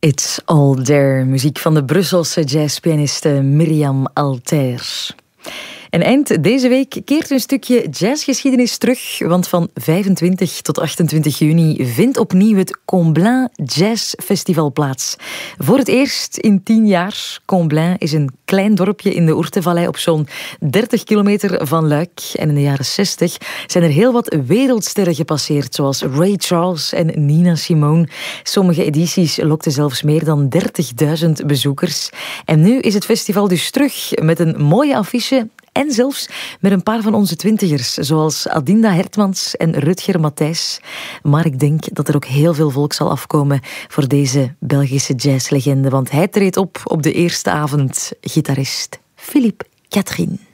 It's All There, muziek van de Brusselse jazzpianiste Myriam Alter. En eind deze week keert een stukje jazzgeschiedenis terug, want van 25 tot 28 juni vindt opnieuw het Comblain Jazz Festival plaats. Voor het eerst in 10 jaar. Comblain is een klein dorpje in de Ourthe-vallei op zo'n 30 kilometer van Luik. En in de jaren 60 zijn er heel wat wereldsterren gepasseerd, zoals Ray Charles en Nina Simone. Sommige edities lokten zelfs meer dan 30.000 bezoekers. En nu is het festival dus terug met een mooie affiche en zelfs met een paar van onze twintigers, zoals Adinda Hertmans en Rutger Matthijs. Maar ik denk dat er ook heel veel volk zal afkomen voor deze Belgische jazzlegende, want hij treedt op de eerste avond, gitarist Philippe Catherine.